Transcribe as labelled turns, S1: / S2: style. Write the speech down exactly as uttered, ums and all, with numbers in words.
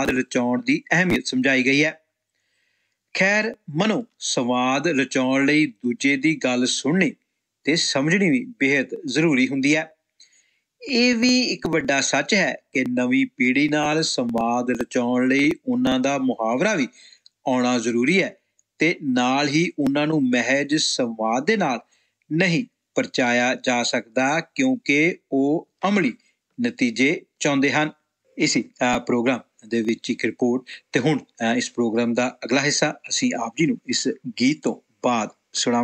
S1: ਸੰਵਾਦ ਰਚਾਉਣ ਦੀ ਅਹਿਮੀਅਤ ਸਮਝਾਈ ਗਈ ਹੈ। ਖੈਰ ਮਨੋ ਸੰਵਾਦ ਰਚਾਉਣ ਲਈ ਦੂਜੇ ਦੀ ਗੱਲ ਸੁਣਨੀ ਤੇ ਸਮਝਣੀ ਵੀ ਬੇਹੱਦ ਜ਼ਰੂਰੀ ਹੁੰਦੀ ਹੈ। ਇਹ ਵੀ ਇੱਕ ਵੱਡਾ ਸੱਚ ਹੈ ਕਿ ਨਵੀਂ ਪੀੜ੍ਹੀ ਨਾਲ ਸੰਵਾਦ ਰਚਾਉਣ ਲਈ ਉਹਨਾਂ ਦਾ ਮੁਹਾਵਰਾ ਵੀ ਆਉਣਾ ਜ਼ਰੂਰੀ ਹੈ ਤੇ ਨਾਲ ਹੀ ਉਹਨਾਂ ਨੂੰ ਮਹਿਜ ਸੰਵਾਦ ਦੇ ਨਾਲ ਨਹੀਂ ਪਰਚਾਇਆ ਜਾ ਸਕਦਾ, ਕਿਉਂਕਿ ਉਹ ਅਮਲੀ ਨਤੀਜੇ ਚਾਹੁੰਦੇ ਹਨ। ਇਸੀ ਪ੍ਰੋਗਰਾਮ ਦੇ ਵਿੱਚ ਇੱਕ ਰਿਪੋਰਟ ਤੇ ਹੁਣ ਇਸ ਪ੍ਰੋਗਰਾਮ ਦਾ ਅਗਲਾ ਹਿੱਸਾ ਅਸੀਂ ਆਪ ਜੀ ਨੂੰ ਇਸ ਗੀਤ ਤੋਂ ਬਾਅਦ ਸੁਣਾਵਾਂਗੇ।